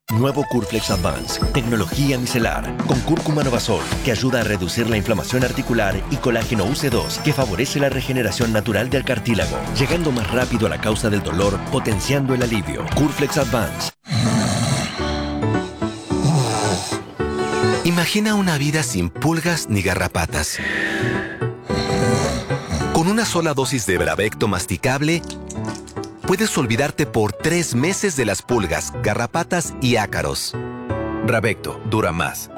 Nuevo Curflex Advance, tecnología micelar, con cúrcuma Novasol, que ayuda a reducir la inflamación articular, y colágeno UC2, que favorece la regeneración natural del cartílago, llegando más rápido a la causa del dolor, potenciando el alivio. Curflex Advance. Imagina una vida sin pulgas ni garrapatas. Con una sola dosis de Bravecto masticable, puedes olvidarte por 3 meses de las pulgas, garrapatas y ácaros. Bravecto dura más.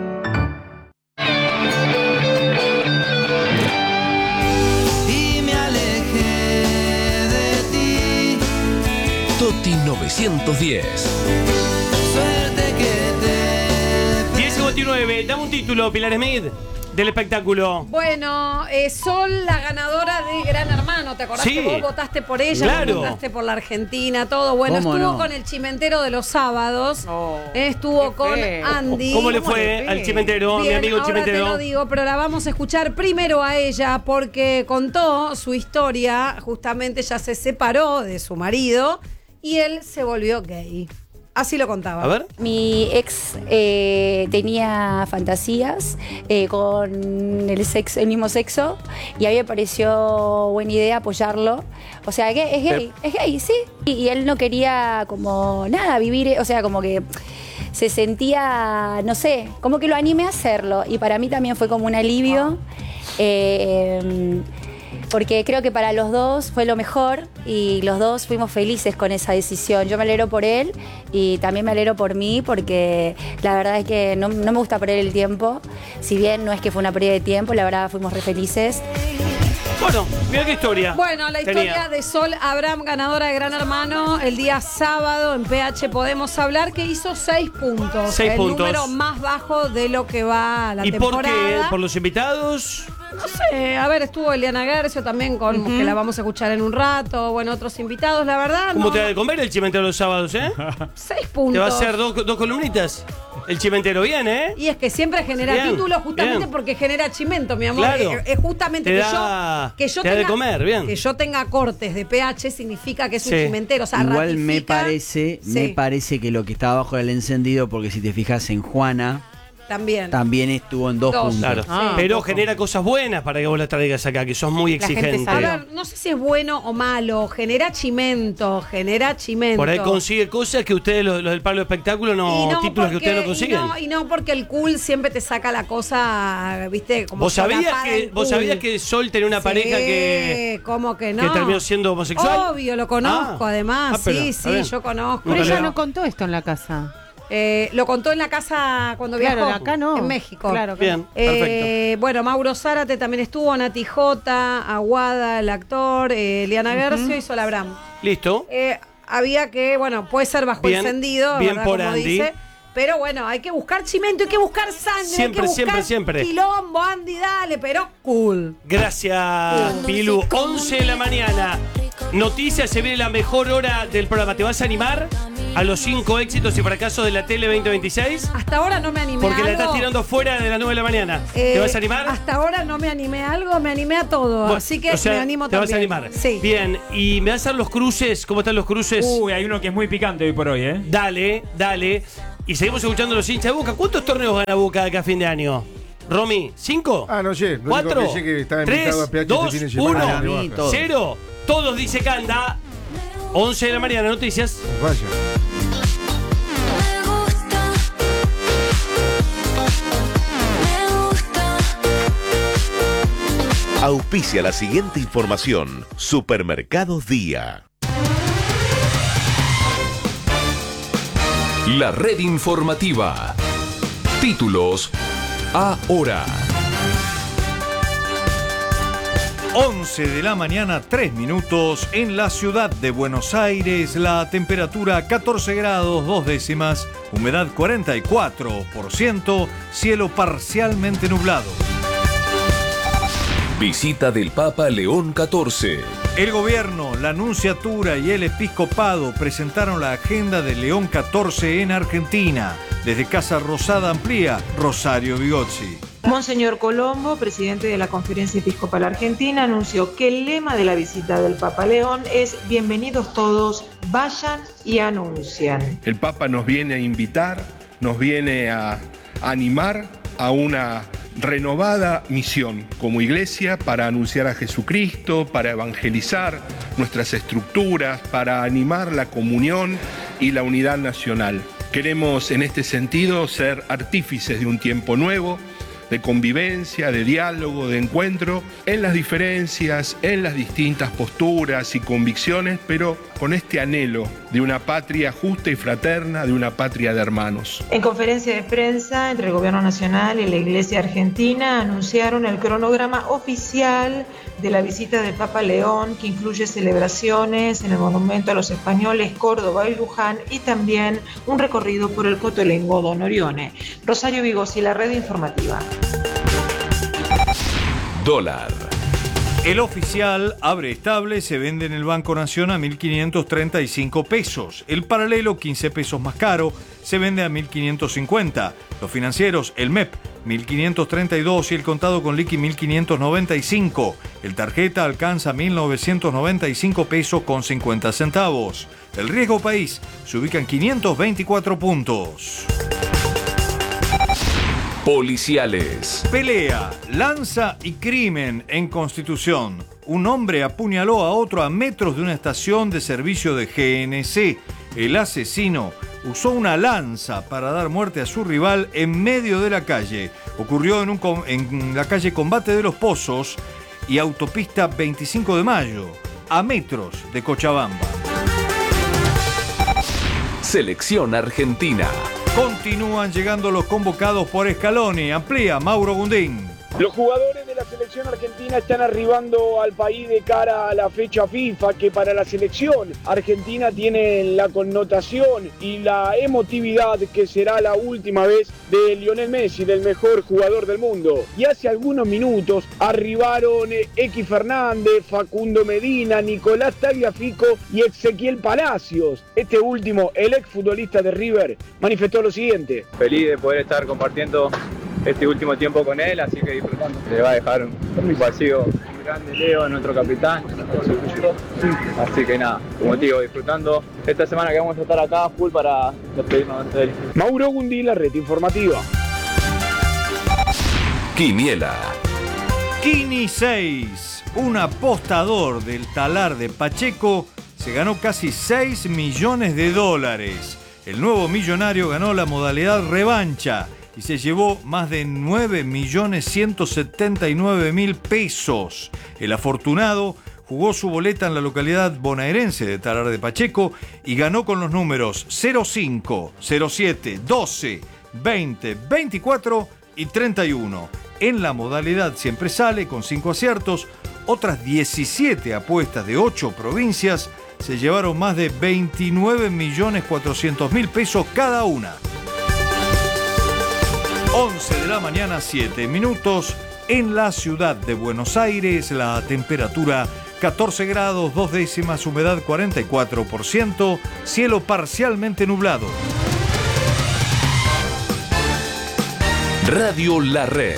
Y me alejé de ti. Toti 910. Suerte que te... 10:59, dame un título, Pilar Smith, del espectáculo. Bueno, Sol, la ganadora de Gran Hermano, ¿te acordás que vos votaste por ella? Claro. Vos votaste por la Argentina, todo. Bueno, ¿Cómo estuvo no? con el Chimentero de los sábados, estuvo con Andy. ¿Cómo le fue al Chimentero, Bien, mi amigo el ahora Chimentero? te lo digo, pero la vamos a escuchar primero a ella porque contó su historia. Justamente ya se separó de su marido y él se volvió gay. Así lo contaba. A ver. Mi ex tenía fantasías con el mismo sexo y a mí me pareció buena idea apoyarlo. O sea, que es gay, sí. Y él no quería como nada vivir, o sea, como que se sentía, no sé, como que lo animé a hacerlo. Y para mí también fue como un alivio. Porque creo que para los dos fue lo mejor y los dos fuimos felices con esa decisión. Yo me alegro por él y también me alegro por mí porque la verdad es que no me gusta perder el tiempo. Si bien no es que fue una pérdida de tiempo, la verdad fuimos re felices. Bueno, mira qué historia. Bueno, la historia de Sol Abraham, ganadora de Gran Hermano, el día sábado en PH Podemos Hablar, que hizo 6 puntos. 6 puntos. El número más bajo de lo que va la ¿Y por temporada. qué? ¿Por los invitados? No sé, a ver, estuvo Eliana Gercio también, que la vamos a escuchar en un rato. Bueno, otros invitados, la verdad. ¿Cómo no. te va de comer el Chimentero los sábados, 6 puntos. Te va a hacer dos columnitas. El Chimentero, bien, Y es que siempre genera Bien, títulos justamente bien. porque genera chimento, mi amor. Claro. Es justamente Te que da- yo te da de tenga, comer, bien. que yo tenga cortes de PH significa que es un Sí. chimentero. O sea, Igual me ratifica- parece que lo que está abajo del encendido, porque si te fijas en Juana, también estuvo en 2 puntos. Claro. Pero genera cosas buenas para que vos las traigas acá, que sos muy exigente. A ver, no sé si es bueno o malo, genera chimento. Por ahí consigue cosas que ustedes, los del Pablo Espectáculo, títulos que ustedes no consiguen. Y no porque el cool siempre te saca la cosa, viste, como ¿Vos sabías solapada del vos cool. sabías que Sol tenía una pareja que ¿cómo que no? que terminó siendo homosexual? Obvio, lo conozco además, pero, sí, está bien. yo conozco. Pero ella no contó esto en la casa. Lo contó en la casa cuando Claro, viajó. acá no. En México. Claro, Bien, perfecto. Bueno, Mauro Zárate también estuvo, Nati J, Aguada, el actor, Eliana Gercio y Sol Abraham. Listo. Había que, bueno, puede ser bajo Bien, encendido, bien ¿verdad? por Como Andy. dice. Pero bueno, hay que buscar chimento, hay que buscar sangre, Siempre, hay que buscar siempre. quilombo, Andy, dale, pero cool. Gracias, Pilu. 11 de la mañana. Noticias, se viene la mejor hora del programa. ¿Te vas a animar a los 5 éxitos y fracasos de la Tele 2026? Hasta ahora no me animé Porque a la algo. estás tirando fuera de las 9 de la mañana. ¿Te vas a animar? Hasta ahora no me animé a algo, me animé a todo. Bueno, así que o sea, me animo ¿te también. vas a animar? Sí. Bien, y me vas a dar los cruces. ¿Cómo están los cruces? Hay uno que es muy picante hoy por hoy, ¿eh? Dale. Y seguimos escuchando los hinchas de Boca. ¿Cuántos torneos gana Boca de acá a fin de año? Romy, ¿5? No sé. Lo único 4, que sé que estaba invitado a 3, PH 2, este fin de semana, 1, de baja. 0. Todos dice Canda. 11 de la mañana, noticias. Vaya. Auspicia la siguiente información. Supermercados Día. La red informativa. Títulos ahora. 11 de la mañana, 3 minutos, en la ciudad de Buenos Aires, la temperatura 14 grados 2 décimas, humedad 44%, cielo parcialmente nublado. Visita del Papa León XIV. El gobierno, la nunciatura y el episcopado presentaron la agenda de León XIV en Argentina. Desde Casa Rosada amplía, Rosario Bigozzi. Monseñor Colombo, presidente de la Conferencia Episcopal Argentina, anunció que el lema de la visita del Papa León es bienvenidos todos, vayan y anuncian. El Papa nos viene a invitar, nos viene a animar a una renovada misión como iglesia para anunciar a Jesucristo, para evangelizar nuestras estructuras, para animar la comunión y la unidad nacional. Queremos en este sentido ser artífices de un tiempo nuevo, de convivencia, de diálogo, de encuentro, en las diferencias, en las distintas posturas y convicciones, pero con este anhelo de una patria justa y fraterna, de una patria de hermanos. En conferencia de prensa entre el Gobierno Nacional y la Iglesia Argentina anunciaron el cronograma oficial de la visita del Papa León, que incluye celebraciones en el Monumento a los Españoles, Córdoba y Luján, y también un recorrido por el Cotolengo Don Orione. Rosario Bigozzi, la red informativa. Dólar. El oficial abre estable, se vende en el Banco Nación a 1.535 pesos. El paralelo, 15 pesos más caro, se vende a 1.550. Los financieros, el MEP, 1.532 y el contado con liqui 1.595. El tarjeta alcanza 1.995 pesos con 50 centavos. El riesgo país se ubica en 524 puntos. Policiales. Pelea, lanza y crimen en Constitución. Un hombre apuñaló a otro a metros de una estación de servicio de GNC. El asesino usó una lanza para dar muerte a su rival en medio de la calle. Ocurrió en la calle Combate de los Pozos y autopista 25 de Mayo, a metros de Cochabamba. Selección Argentina. Continúan llegando los convocados por Scaloni. Amplía Mauro Gundín. Los jugadores de la selección argentina están arribando al país de cara a la fecha FIFA, que para la selección argentina tiene la connotación y la emotividad que será la última vez de Lionel Messi, del mejor jugador del mundo. Y hace algunos minutos arribaron X Fernández, Facundo Medina, Nicolás Tagliafico y Ezequiel Palacios. Este último, el exfutbolista de River, manifestó lo siguiente: feliz de poder estar compartiendo este último tiempo con él, así que disfrutando. Le va a dejar un vacío muy grande Leo, nuestro capitán, así que nada, como te digo, disfrutando esta semana que vamos a estar acá full para despedirnos de él. Mauro Gundí, la red informativa. Quiniela. Kini 6, un apostador del talar de Pacheco, se ganó casi $6 millones. El nuevo millonario ganó la modalidad revancha y se llevó más de 9.179.000 pesos. El afortunado jugó su boleta en la localidad bonaerense de Talar de Pacheco y ganó con los números 05, 07, 12, 20, 24 y 31. En la modalidad siempre sale con 5 aciertos. Otras 17 apuestas de 8 provincias se llevaron más de 29.400.000 pesos cada una. 11 de la mañana, 7 minutos. En la ciudad de Buenos Aires, la temperatura 14 grados, 2 décimas, humedad 44%, cielo parcialmente nublado. Radio La Red.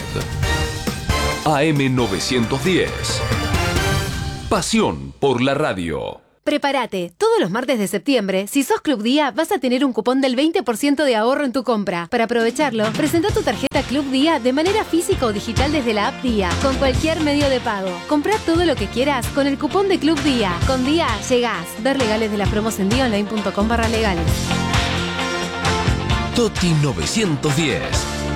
AM 910. Pasión por la radio. Prepárate, todos los martes de septiembre, si sos Club Día, vas a tener un cupón del 20% de ahorro en tu compra. Para aprovecharlo, presenta tu tarjeta Club Día de manera física o digital desde la app Día, con cualquier medio de pago. Comprá todo lo que quieras con el cupón de Club Día. Con Día, llegás. Ver legales de las promos en diaonline.com/legales. Toti 910.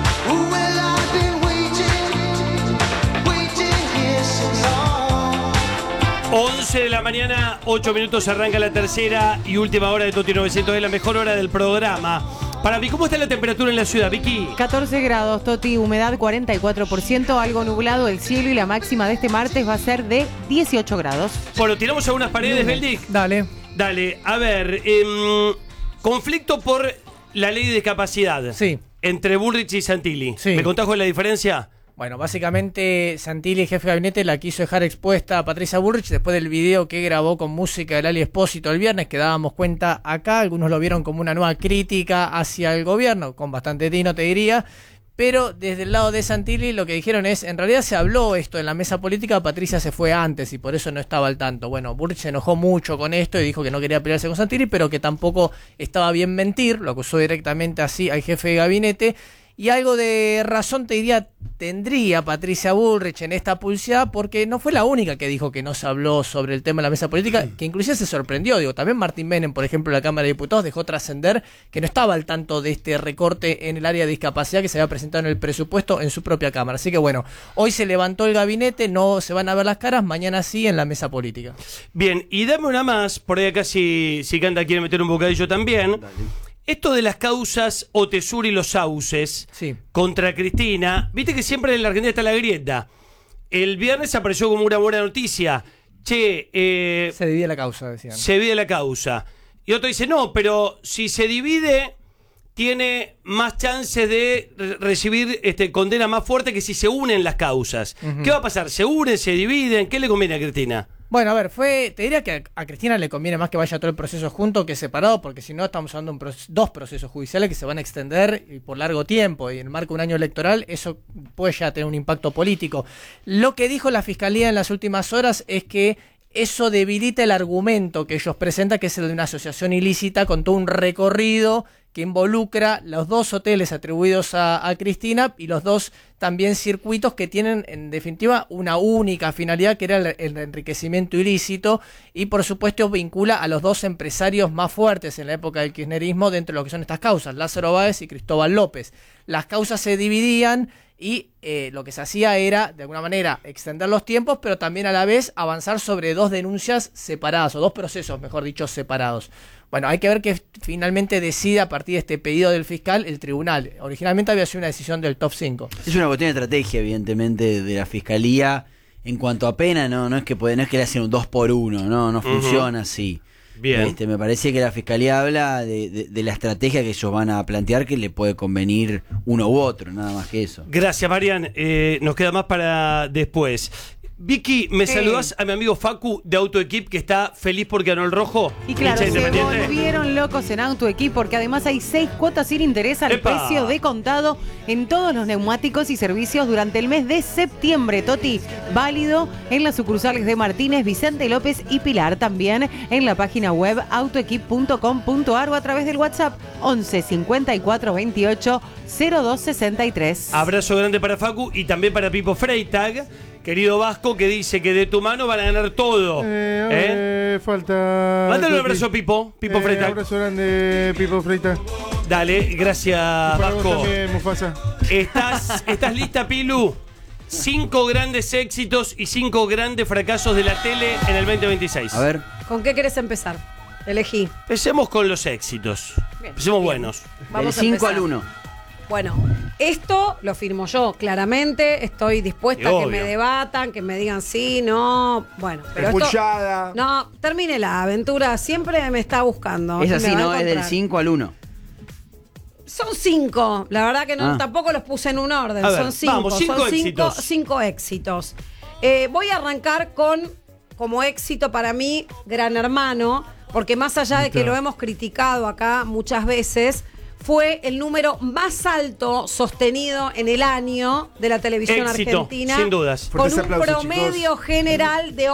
11 de la mañana, 8 minutos, arranca la tercera y última hora de Toti 900, es la mejor hora del programa. Para mí, ¿cómo está la temperatura en la ciudad, Vicky? 14 grados, Toti, humedad 44%, algo nublado el cielo y la máxima de este martes va a ser de 18 grados. Bueno, tiramos a unas paredes, Beldic. Dale. Dale, a ver, conflicto por la ley de discapacidad. Sí. Entre Bullrich y Santilli. Sí. ¿Me contás cuál es la diferencia? Bueno, básicamente Santilli, el jefe de gabinete, la quiso dejar expuesta a Patricia Bullrich después del video que grabó con música de Lali Espósito el viernes, que dábamos cuenta acá. Algunos lo vieron como una nueva crítica hacia el gobierno, con bastante tino te diría. Pero desde el lado de Santilli lo que dijeron es, en realidad se habló esto en la mesa política, Patricia se fue antes y por eso no estaba al tanto. Bueno, Bullrich se enojó mucho con esto y dijo que no quería pelearse con Santilli, pero que tampoco estaba bien mentir, lo acusó directamente así al jefe de gabinete. Y algo de razón te diría tendría Patricia Bullrich en esta pulseada, porque no fue la única que dijo que no se habló sobre el tema de la mesa política, que inclusive se sorprendió. Digo, también Martín Menem, por ejemplo, en la Cámara de Diputados dejó trascender que no estaba al tanto de este recorte en el área de discapacidad que se había presentado en el presupuesto en su propia Cámara. Así que bueno, hoy se levantó el gabinete, no se van a ver las caras, mañana sí en la mesa política. Bien, y dame una más, por ahí acá si Canta quiere meter un bocadillo también. Dale. Esto de las causas Otesur y los Sauces contra Cristina, viste que siempre en la Argentina está la grieta. El viernes apareció como una buena noticia. Che, se divide la causa, decían. Se divide la causa. Y otro dice, no, pero si se divide, tiene más chances de recibir condena más fuerte que si se unen las causas. ¿Qué va a pasar? ¿Se unen, se dividen? ¿Qué le conviene a Cristina? Bueno, a ver, te diría que a Cristina le conviene más que vaya todo el proceso junto que separado, porque si no estamos hablando de dos procesos judiciales que se van a extender por largo tiempo, y en el marco de un año electoral eso puede ya tener un impacto político. Lo que dijo la Fiscalía en las últimas horas es que eso debilita el argumento que ellos presentan, que es el de una asociación ilícita con todo un recorrido que involucra los dos hoteles atribuidos a Cristina y los dos también circuitos que tienen en definitiva una única finalidad, que era el enriquecimiento ilícito, y por supuesto vincula a los dos empresarios más fuertes en la época del kirchnerismo dentro de lo que son estas causas, Lázaro Báez y Cristóbal López. Las causas se dividían y lo que se hacía era, de alguna manera, extender los tiempos, pero también a la vez avanzar sobre dos denuncias separadas, o dos procesos, mejor dicho, separados. Bueno, hay que ver que finalmente decida a partir de este pedido del fiscal el tribunal. Originalmente había sido una decisión del top 5. Es una cuestión de estrategia, evidentemente, de la fiscalía en cuanto a pena. No es que le hacen un 2 por 1, no funciona así. Bien. Me parece que la fiscalía habla de la estrategia que ellos van a plantear, que le puede convenir uno u otro, nada más que eso. Gracias, Marian. Nos queda más para después. Vicky, ¿me saludás a mi amigo Facu de AutoEquip, que está feliz porque ganó el rojo? Y claro, se volvieron locos en AutoEquip porque además hay 6 cuotas sin interés al precio de contado en todos los neumáticos y servicios durante el mes de septiembre, Toti. Válido en las sucursales de Martínez, Vicente López y Pilar. También en la página web autoequip.com.ar o a través del WhatsApp 11 54 28 02 63. Abrazo grande para Facu y también para Pipo Freitag, querido Vasco, que dice que de tu mano van a ganar todo. Falta. Mándale un abrazo, Pipo Freitag. Un abrazo grande, Pipo Freitag. Dale, gracias, Vasco. También, Mufasa. ¿Estás lista, Pilu? 5 grandes éxitos y 5 grandes fracasos de la tele en el 2026. A ver. ¿Con qué querés empezar? Elegí. Empecemos con los éxitos. Empecemos buenos. Vamos del 5 al 1. Bueno, esto lo firmo yo, claramente. Estoy dispuesta a que me debatan, que me digan sí, no. Bueno, pero Expulsada. No, termine la aventura. Siempre me está buscando. Es así, ¿no? Es del 5 al 1. Son 5. La verdad que no, tampoco los puse en un orden. A ver, son 5. vamos, 5 éxitos. 5 éxitos. Voy a arrancar con, como éxito para mí, Gran Hermano, porque más allá de que lo hemos criticado acá muchas veces, fue el número más alto sostenido en el año de la televisión argentina. Sin dudas. Con un promedio general de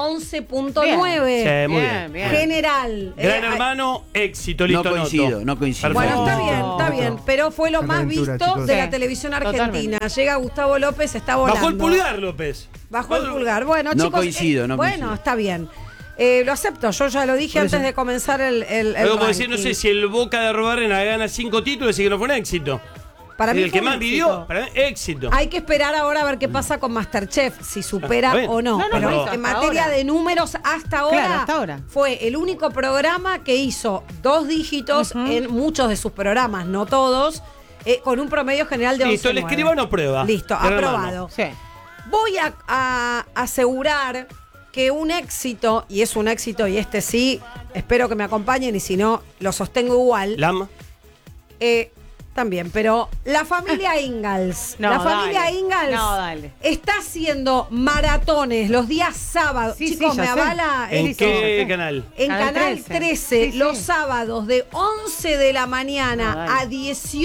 11.9. Sí, muy bien. General. Gran Hermano, éxito, listo. No coincido. Bueno, está bien, pero fue lo más visto de la televisión argentina. Llega Gustavo López, está volando. Bajó el pulgar, López. Bajó el pulgar. Bueno, no chicos. Coincido. Bueno, está bien. Lo acepto, yo ya lo dije antes de comenzar el como decir, no sé, si el Boca de Arrobarrena gana 5 títulos, y que no fue un éxito. Para mí el que más vivió, para mí, éxito. Hay que esperar ahora a ver qué pasa con Masterchef, si supera o no. Pero en materia de números, hasta ahora fue el único programa que hizo 2 dígitos en muchos de sus programas, no todos, con un promedio general de 11.9. Listo, el escribano prueba. Listo, aprobado. Sí. Voy a asegurar que un éxito, y es un éxito, y este sí, espero que me acompañen, y si no, lo sostengo igual. también, pero la familia Ingalls. No, la familia dale. Ingalls No, dale. está haciendo maratones los días sábados. Sí, Chicos, sí, ¿me ya sé. avala? ¿En qué canal? En Canal Canal 13. 13, Sí, los sí. sábados de 11 de la mañana No, dale. a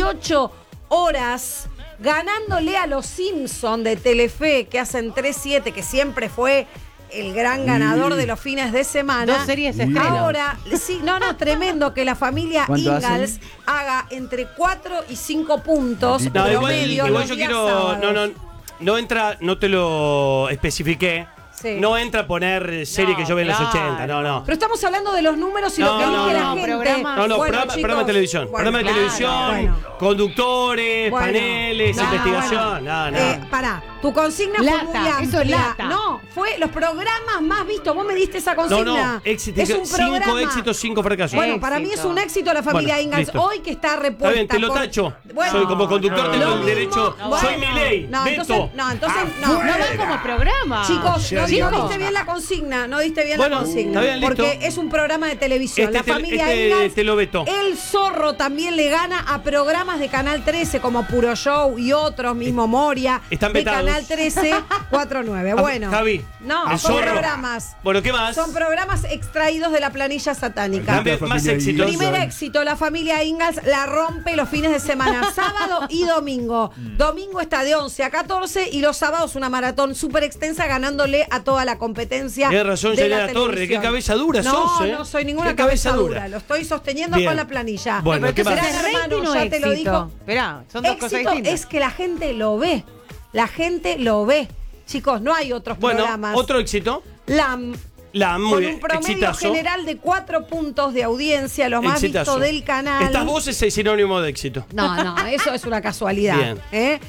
18 horas, ganándole a los Simpsons de Telefe, que hacen 3-7, que siempre fue el gran ganador de los fines de semana. Dos series estrenos. Ahora, sí, tremendo que la familia ¿Cuánto Ingalls hacen? haga entre 4 y 5 puntos No, promedio igual los yo días quiero. sábados. No entra, no te lo especifiqué. Sí. No entra a poner serie que yo veo en los claro. 80. No. Pero estamos hablando de los números y lo No, que no, elige no, la gente. programa. No, Bueno, programa, chicos, programa de televisión. bueno, Programa de claro, televisión, bueno. conductores, Bueno. paneles, No, investigación. No. Pará, tu consigna fue Lata, muy eso amplia. es lata. No, fue los programas más vistos. Vos me diste esa consigna. Éxito, es un 5 programa. éxitos, 5 fracasos. Bueno, para mí es un éxito la familia Bueno, Ingalls. listo. Hoy que está repuesta. Está bien, te lo por- tacho. Bueno, Soy como conductor, tengo lo el mismo- derecho. bueno, soy Milei. No, Veto. entonces, no, No va como programa. Chicos, no Chicos. diste bien la consigna, no diste bien Bueno, la consigna. está bien, listo. Porque es un programa de televisión. La familia Ingalls, te lo veto. El Zorro también le gana a programas de Canal 13 como Puro Show y otros, mismo Moria. Están de vetados. Canal 13, 4-9. Bueno. Javi. No, El son Zorro. programas. Bueno, ¿qué más? Son programas extraídos de la planilla satánica. Dame más éxitos. Primer éxito, la familia Ingalls la rompe los fines de semana, sábado y domingo. Domingo está de 11 a 14 y los sábados una maratón súper extensa ganándole a toda la competencia. Tienes razón, de Yanela la Torre. televisión. Qué cabeza dura sos, ¿eh? No soy ninguna Qué cabeza dura. Lo estoy sosteniendo Bien. con la planilla. Bueno, Pero ¿qué más? Gran Hermano, ¿Rating o ya te lo éxito? dijo. Esperá, son dos cosas Éxito distintas. es que la gente lo ve. La gente lo ve. Chicos, no hay otros Bueno, programas. otro éxito. LAM. Muy Con bien. un promedio Exitazo. general de 4 puntos de audiencia, lo más Exitazo. visto del canal. Estas voces es sinónimo de éxito. No, eso es una casualidad. Bien.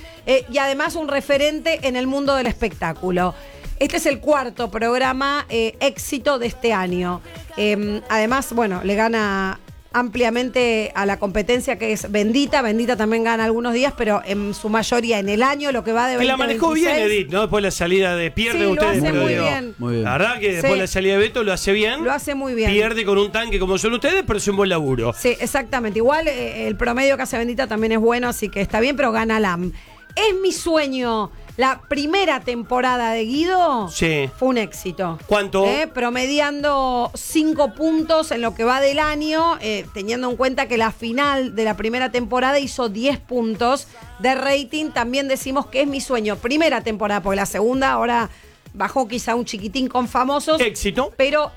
Y además un referente en el mundo del espectáculo. Este es el cuarto programa éxito de este año. Además, bueno, le gana ampliamente a la competencia que es Bendita. Bendita también gana algunos días, pero en su mayoría en el año, lo que va de Que la 2026. manejó bien Edith, ¿no? Después de la salida de pierde Sí, lo ustedes. hace pero muy digo, bien. Muy bien. La verdad que después Sí. de la salida de Beto lo hace bien. Lo hace muy bien. Pierde con un tanque como son ustedes, pero es un buen laburo. Sí, exactamente. Igual el promedio que hace Bendita también es bueno, así que está bien, pero gana LAM. Es mi sueño. La primera temporada de Guido Sí. fue un éxito. ¿Cuánto? Promediando 5 puntos en lo que va del año, teniendo en cuenta que la final de la primera temporada hizo 10 puntos de rating. También decimos que es mi sueño. Primera temporada, porque la segunda ahora bajó quizá un chiquitín con famosos. Éxito. Pero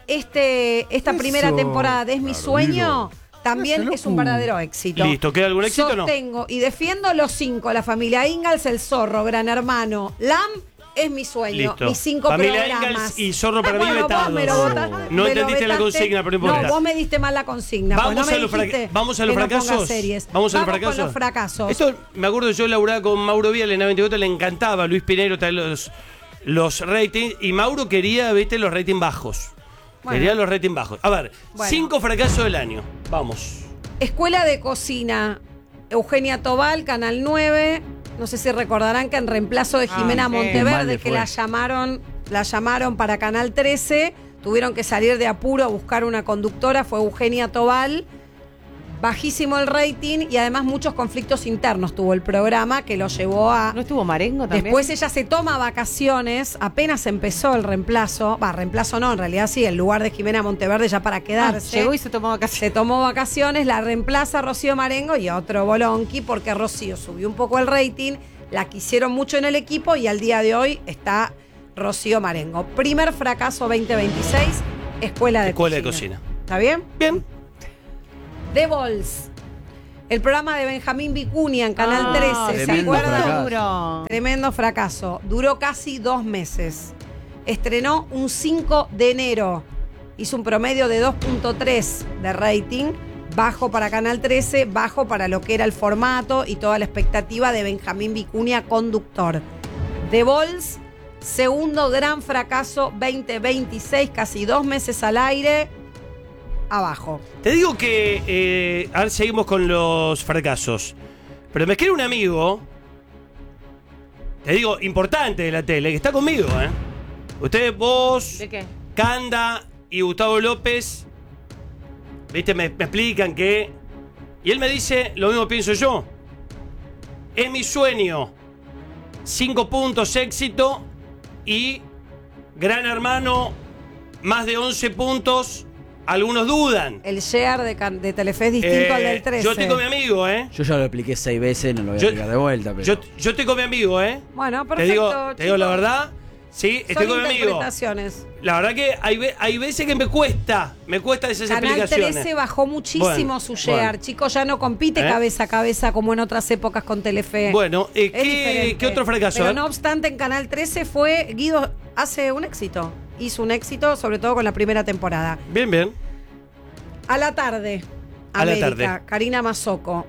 esta primera temporada de Es mi sueño también es un verdadero éxito. Listo, ¿queda algún éxito o no? Sostengo y defiendo los 5. La familia Ingalls, El Zorro, Gran Hermano, LAM, es mi sueño. Listo. Mis 5 Familia programas. Ingalls y Zorro para mí bueno, vetados. vos me lo votaste, No me lo entendiste la vetaste. consigna, pero no importa. No, vos me diste mal la consigna. Vamos, pues no a me los dijiste vamos a los que no pongas fracasos. series. Vamos a los fracasos. con los fracasos. Esto me acuerdo, yo laburaba con Mauro Vial en 94, le encantaba a Luis Pinero traer los ratings y Mauro quería, viste, los ratings bajos. Bueno. Quería los ratings bajos. A ver, Bueno. 5 fracasos del año. Vamos. Escuela de Cocina, Eugenia Tobal, Canal 9. No sé si recordarán que en reemplazo de Jimena sí. Qué mal Monteverde, le que fue. la llamaron para Canal 13, tuvieron que salir de apuro a buscar una conductora, fue Eugenia Tobal. Bajísimo el rating y además muchos conflictos internos tuvo el programa que lo llevó a... ¿No estuvo Marengo también? Después ella se toma vacaciones, apenas empezó el reemplazo, reemplazo no, en realidad sí, el lugar de Jimena Monteverde ya para quedarse. Llegó y se tomó vacaciones. Se tomó vacaciones, la reemplaza Rocío Marengo y otro bolonqui porque Rocío subió un poco el rating, la quisieron mucho en el equipo y al día de hoy está Rocío Marengo. Primer fracaso 2026, Escuela de Cocina. ¿Está bien? Bien. The Balls. El programa de Benjamín Vicuña en Canal 13. ¿Se tremendo acuerdan? fracaso. Tremendo fracaso. Duró casi 2 meses. Estrenó un 5 de enero. Hizo un promedio de 2.3 de rating. Bajo para Canal 13, bajo para lo que era el formato y toda la expectativa de Benjamín Vicuña, conductor. The Balls, segundo gran fracaso 2026, casi 2 meses al aire. Abajo. Te digo que, ahora seguimos con los fracasos, pero me escribe un amigo, te digo, importante de la tele, que está conmigo, ¿eh? Ustedes, vos, ¿De qué? Canda y Gustavo López, viste, me explican que... Y él me dice, lo mismo pienso yo. Es mi sueño. 5 puntos, éxito. Y Gran Hermano, más de 11 puntos. Algunos dudan. El share de Telefe es distinto al del 13. Yo estoy con mi amigo, Yo ya lo expliqué 6 veces, no lo voy a explicar de vuelta. Pero... Yo estoy con mi amigo, Bueno, perfecto. Te digo la verdad. Sí, estoy con mi amigo. Interpretaciones. La verdad que hay veces que me cuesta esas Canal explicaciones. 13 bajó muchísimo su share. Chicos, ya no compite cabeza a cabeza como en otras épocas con Telefe. Bueno, ¿qué otro fracaso? Pero no obstante, en Canal 13 Guido hace un éxito. Hizo un éxito, sobre todo con la primera temporada. Bien. A la tarde. A la América, tarde. Karina Mazzocco.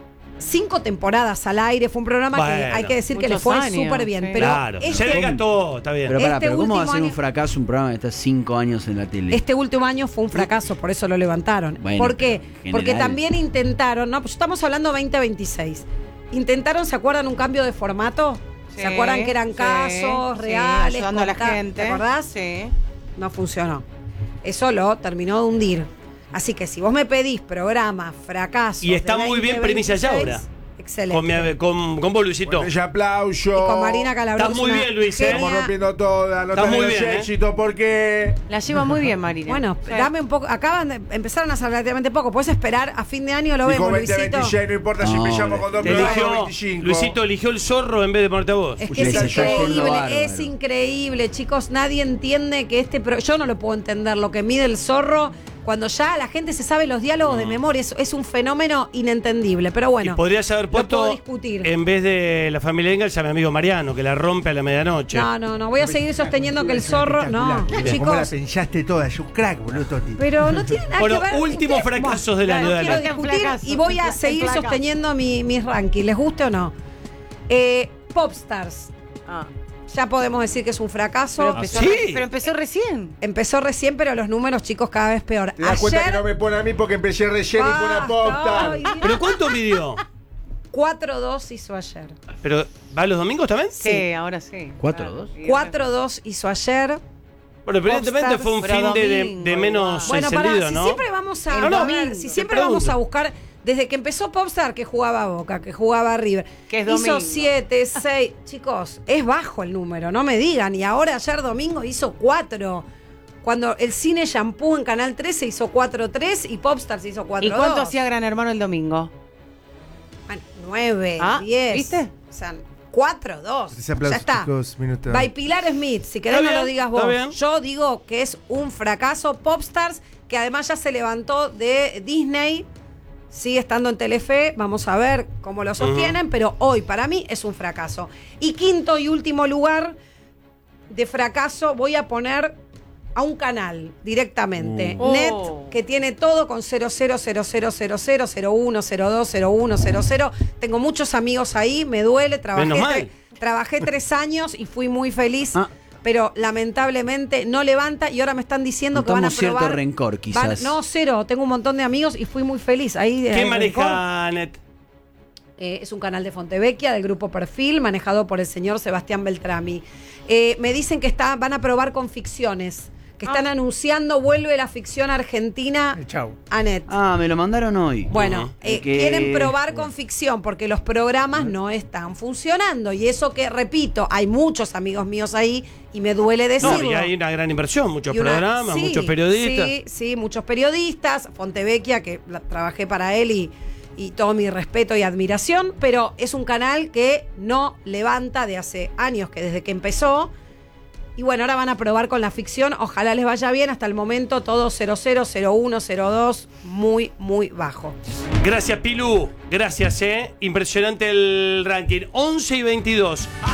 5 temporadas al aire. Fue un programa que hay que decir que le fue súper bien. Sí. Pero claro, se le gastó, está bien. Pero ¿cómo va a ser año, un fracaso un programa que está 5 años en la tele? Este último año fue un fracaso, por eso lo levantaron. Bueno, ¿Por qué? general. Porque también intentaron, no, pues estamos hablando 2026. Intentaron, ¿se acuerdan un cambio de formato? ¿Se acuerdan que eran casos reales? Ayudando a la gente. ¿Te acordás? Sí. No funcionó. Eso lo terminó de hundir. Así que si vos me pedís programa, fracaso. Y está muy bien Premisa Yaura. Excelente. Con vos, Luisito. Bueno, aplauso. Y con Marina Calabró. Está muy bien, Luis. Estamos rompiendo todas. No está muy tenemos bien, éxito porque... La lleva muy bien, Marina. Bueno, dame un poco. Empezaron a hacer relativamente poco. Puedes esperar a fin de año, lo vemos, Luisito. 2026, no importa si empezamos con 2 programas o 25. Luisito eligió el zorro en vez de ponerte a vos. Es que es increíble, chicos. Nadie entiende que yo no lo puedo entender, lo que mide el zorro. Cuando ya la gente se sabe los diálogos de memoria, es un fenómeno inentendible. Pero bueno, y podrías haber puesto, discutir. En vez de la familia Engels, a mi amigo Mariano, que la rompe a la medianoche. No. Voy a seguir sosteniendo que el zorro. No, ¿Cómo la chicos. pensaste toda? Es un crack, boludo, Toti. Pero no tiene nada que ver. Últimos fracasos del año. Quiero discutir y voy a seguir sosteniendo mis rankings. ¿Les guste o no? Popstars. Ya podemos decir que es un fracaso. Pero empezó recién. Empezó recién, pero los números, chicos, cada vez peor. ¿Te das cuenta que no me pone a mí porque empecé recién y pone a Popstar? ¿Pero cuánto midió? 4-2 hizo ayer. ¿Pero va los domingos también? Sí, ahora sí. 4-2. 4-2 hizo ayer. Bueno, evidentemente fue un fin de menos encendido, ¿no? Si siempre vamos a si siempre vamos a buscar. Desde que empezó Popstar, que jugaba Boca, que jugaba River, que es hizo 7, 6. Chicos, es bajo el número, no me digan. Y ahora ayer domingo hizo 4. Cuando el cine Shampoo en Canal 13 hizo 4-3 y Popstars hizo 4-2. ¿Y cuánto hacía Gran Hermano el domingo? Bueno, 9, 10. ¿Viste? O sea, 4-2. Ya está. By Pilar Smith, si querés no lo digas vos. Yo digo que es un fracaso. Popstars, que además ya se levantó de Disney. Sigue estando en Telefe, vamos a ver cómo lo sostienen, pero hoy para mí es un fracaso. Y quinto y último lugar de fracaso voy a poner a un canal directamente. Net, que tiene todo con 00, 00, 00, 01, 02, 01, 00. Tengo muchos amigos ahí, me duele, trabajé 3 años y fui muy feliz. Pero lamentablemente no levanta y ahora me están diciendo que van a probar. Cierto rencor, quizás. No, 0. Tengo un montón de amigos y fui muy feliz. ¿Qué maneja Net? Es un canal de Fontevecchia, del grupo Perfil, manejado por el señor Sebastián Beltrami. Me dicen que van a probar con ficciones. Que están anunciando, vuelve la ficción argentina a Net. Me lo mandaron hoy. Bueno, quieren probar con ficción porque los programas no están funcionando. Y eso que, repito, hay muchos amigos míos ahí y me duele decirlo. No, y hay una gran inversión, muchos programas, muchos periodistas. Sí, muchos periodistas. Fontevecchia, que trabajé para él y todo mi respeto y admiración, pero es un canal que no levanta de hace años, que desde que empezó. Y bueno, ahora van a probar con la ficción. Ojalá les vaya bien. Hasta el momento todo 00, 01, 02, muy, muy bajo. Gracias, Pilu. Gracias, Impresionante el ranking. 11 y 22.